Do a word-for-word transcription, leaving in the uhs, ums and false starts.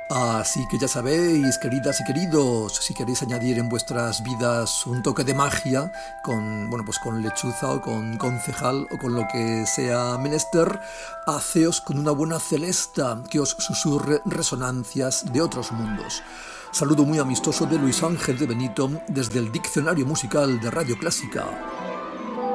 Así que ya sabéis, queridas y queridos, si queréis añadir en vuestras vidas un toque de magia con, bueno, pues con lechuza o con concejal o con lo que sea menester, haceos con una buena celesta que os susurre resonancias de otros mundos. Saludo muy amistoso de Luis Ángel de Benito desde el Diccionario Musical de Radio Clásica.